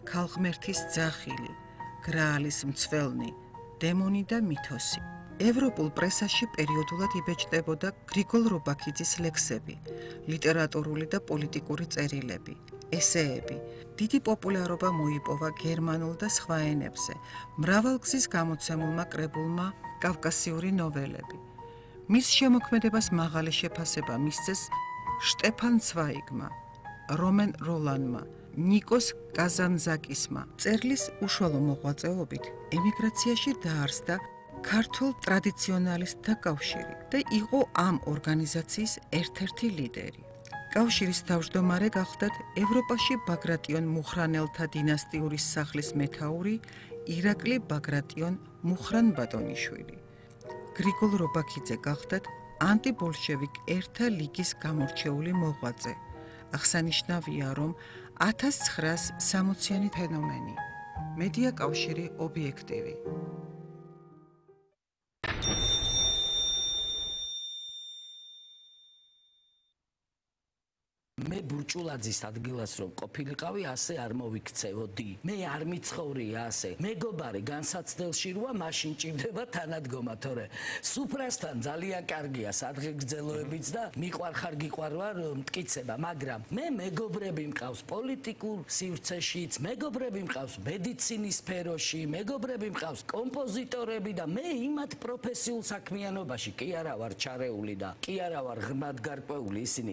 ქალღმერთის ძახილი, გრაალის მცველნი, დემონი და მითოსი. ევროპულ პრესაში პერიოდულად იბეჭდებოდა გრიგოლ რობაქიძის ლექსები, ლიტერატურული და პოლიტიკური წერილები, ესეები. დიდი პოპულარობა მოიპოვა გერმანულ და სხვა ენებზე, მრავალგზის გამოცემულმა კრებულმა კავკასიური ნოველები. მის შემოქმედებას მაღალი შეფასება მისცეს შტეფან ცვაიგმა, რომენ როლანმა, ნიკოს კაზანძაკისმა. მწერლის უშუალო მოღვაწეობით ემიგრაციაში დაარსდა ქართულ ტრადიციონალისტთა კავშირი და იყო ამ ორგანიზაციის ერთ-ერთი ლიდერი. კავშირის თავმჯდომარე გახლდათ ევროპაში ბაგრატიონ მუხრანელთა დინასტიური სახლის მეთაური ირაკლი ბაგრატიონ მუხრან-ბატონიშვილი. გრიგოლ რობაქიძე გახლდათ ანტიბოლშევიკ ერთა ლიგის გამორჩეული მოღვაწე. აღსანიშნავია, რომ 1960-იანი ფენომენი. მედია კავშირი ობიექტივი. მე ბურჭულაძის ადგილას რომ ყოფილიყავი, ასე არ მოვიქცეოდი. მე არ მიცხოვრია ასე. მეგობარი განსაცდელში როა, მაშინ ჭირდება თანადგომა, თორე სუფრასთან ძალიან კარგია სადღეგრძელოებიც და მიყვარხარ გიყვარვარ მტკიცება, მაგრამ მე მეგობრები მყავს პოლიტიკურ სივრცეშიც, მეგობრები მყავს მედიცინის სფეროში, მეგობრები მყავს კომპოზიტორები და მე იმათ პროფესიულ საქმიანობაში კი არა ვარ ჩარეული და კი არა ვარ ღრმად გარკვეული ისინი